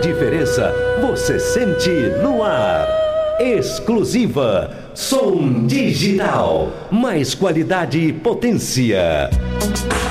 diferença você sente no ar. Exclusiva Som Digital. Mais qualidade e potência.